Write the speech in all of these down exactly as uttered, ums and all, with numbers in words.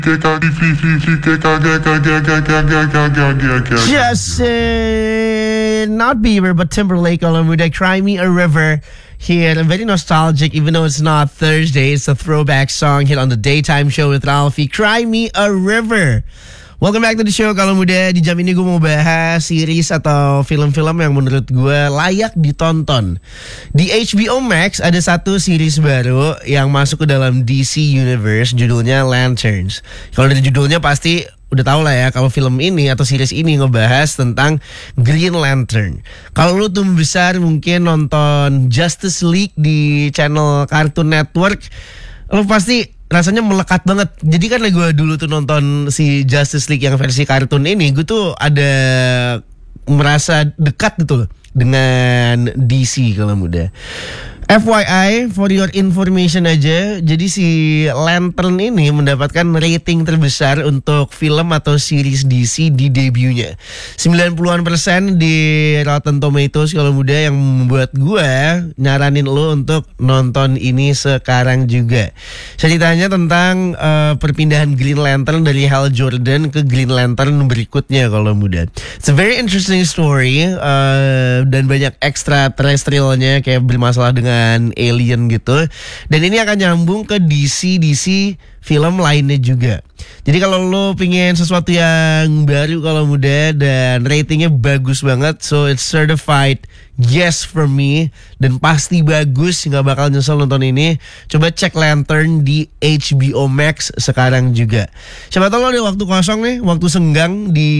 Justin, not Bieber, but Timberlake kalau muda, Cry Me a River here. And very nostalgic, even though it's not Thursday. It's a throwback song hit on the daytime show with Ralphie. Cry Me a River. Welcome back to the show kalau muda. Di jam ini gue mau bahas series atau film-film yang menurut gue layak ditonton. Di H B O Max ada satu series baru yang masuk ke dalam D C Universe, judulnya Lanterns. Kalau dari judulnya pasti udah tau lah ya kalau film ini atau series ini ngebahas tentang Green Lantern. Kalau lu tuh besar mungkin nonton Justice League di channel Cartoon Network, lu pasti rasanya melekat banget. Jadi kan gue dulu tuh nonton si Justice League yang versi kartun ini, gue tuh ada merasa dekat gitu loh dengan D C kalau muda. F Y I, for your information aja, jadi si Lantern ini mendapatkan rating terbesar untuk film atau series D C di debutnya. sembilan puluhan persen di Rotten Tomatoes kalau muda, yang membuat gue nyaranin lo untuk nonton ini sekarang juga. Ceritanya tentang uh, perpindahan Green Lantern dari Hal Jordan ke Green Lantern berikutnya kalau muda. It's a very interesting story, uh, dan banyak ekstra terestrialnya kayak bermasalah dengan alien gitu. Dan ini akan nyambung ke D C D C film lainnya juga. Jadi kalau lo pengen sesuatu yang baru kalau muda dan ratingnya bagus banget, so it's certified yes from me, dan pasti bagus, nggak bakal nyesel nonton ini. Coba cek Lantern di H B O Max sekarang juga. Siapa tahu lo ada waktu kosong nih, waktu senggang di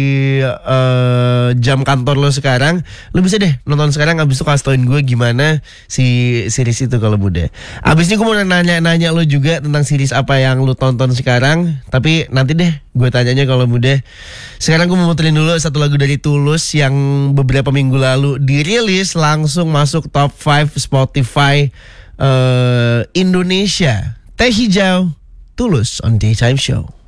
uh, jam kantor lo sekarang, lo bisa deh nonton sekarang. Abis itu kasih tauin gue gimana si series itu kalau muda. Abis ini gue mau nanya-nanya lo juga tentang series apa yang lo tonton sekarang, tapi nanti deh gue tanyanya kalau muda. Sekarang gue mau muterin dulu satu lagu dari Tulus yang beberapa minggu lalu dirilis, langsung masuk top lima Spotify uh, Indonesia. Teh Hijau, Tulus on Daytime Show.